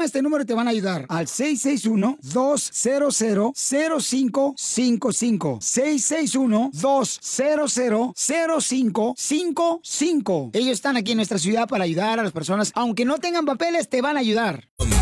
este número y te van a ayudar. Al 661-200-0555. 661-200-0555. Ellos están aquí en nuestra ciudad para ayudar a las personas. Aunque no tengan papeles, te van a ayudar.